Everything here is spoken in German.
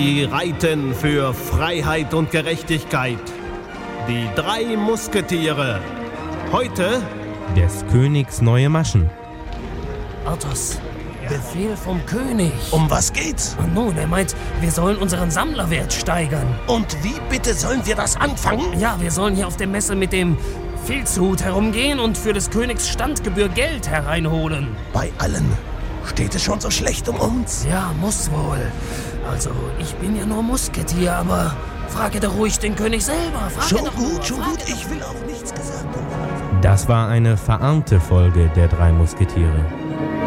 Sie reiten für Freiheit und Gerechtigkeit. Die 3 Musketiere. Heute des Königs neue Maschen. Athos, Befehl vom König. Um was geht's? Nun, er meint, wir sollen unseren Sammlerwert steigern. Und wie bitte sollen wir das anfangen? Ja, wir sollen hier auf der Messe mit dem Filzhut herumgehen und für des Königs Standgebühr Geld hereinholen. Bei allen steht es schon so schlecht um uns? Ja, muss wohl. Also, ich bin ja nur Musketier, aber frage doch ruhig den König selber. Schon gut. Ich will auch nichts gesagt haben. Das war eine verarmte Folge der 3 Musketiere.